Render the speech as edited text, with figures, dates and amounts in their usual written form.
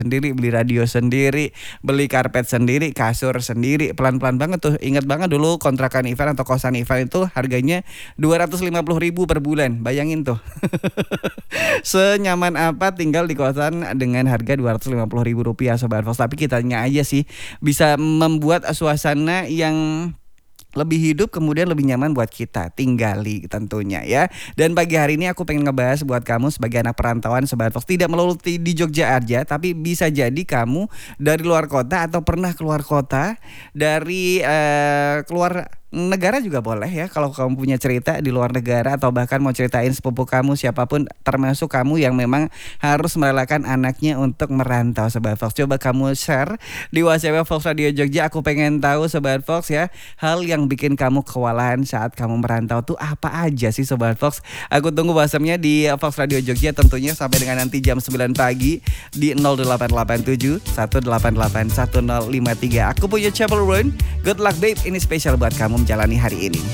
sendiri, beli radio sendiri, beli karpet sendiri, kasur sendiri, pelan-pelan banget tuh. Ingat banget dulu kontrakan Ivan atau kosan Ivan itu harganya 250.000 per bulan. Bayangin tuh. Senyaman apa tinggal di kosan dengan harga 250.000 rupiah Sobat Fox. Tapi kitanya aja sih bisa membuat suasana yang lebih hidup, kemudian lebih nyaman buat kita tinggali tentunya ya. Dan pagi hari ini aku pengen ngebahas buat kamu sebagai anak perantauan Sobat Fox, tidak melulu di Jogja aja, tapi bisa jadi kamu dari luar kota atau pernah keluar kota, dari keluar negara juga boleh ya. Kalau kamu punya cerita di luar negara atau bahkan mau ceritain sepupu kamu, siapapun, termasuk kamu yang memang harus merelakan anaknya untuk merantau Sobat Fox. Coba kamu share di WhatsApp Fox Radio Jogja. Aku pengen tahu Sobat Fox ya, hal yang bikin kamu kewalahan saat kamu merantau tuh apa aja sih Sobat Fox. Aku tunggu WhatsAppnya di Fox Radio Jogja tentunya sampai dengan nanti jam 9 pagi di 0887 188 1053. Aku punya Chapel Run. Good luck babe, ini spesial buat kamu menjalani hari ini.